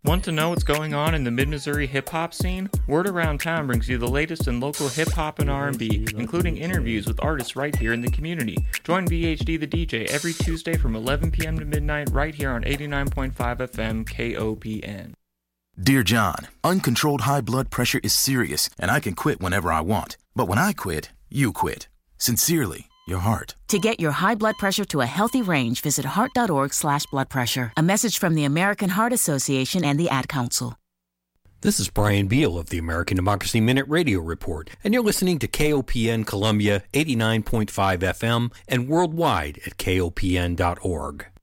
Want to know what's going on in the Mid-Missouri hip-hop scene? Word Around Town brings you the latest in local hip-hop and R&B, including interviews with artists right here in the community. Join VHD the DJ every Tuesday from 11 p.m. to midnight right here on 89.5 FM KOPN. Dear John, uncontrolled high blood pressure is serious, and I can quit whenever I want. But when I quit, you quit. Sincerely, your heart. To get your high blood pressure to a healthy range, visit heart.org/blood pressure. A message from the American Heart Association and the Ad Council. This is Brian Beal of the American Democracy Minute Radio Report, and you're listening to KOPN Columbia 89.5 FM and worldwide at KOPN.org.